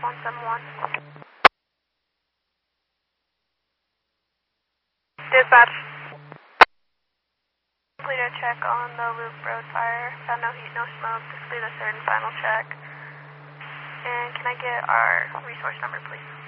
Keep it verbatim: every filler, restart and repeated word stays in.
one seven one. Dispatch. Complete a check on the Loop Road fire. Found no heat, no smoke. This will be the third and final check. And can I get our resource number, please?